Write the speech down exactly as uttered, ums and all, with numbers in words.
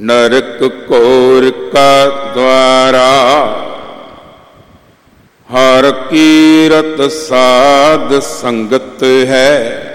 नरक कोर का द्वारा, हर कीरत साध संगत है।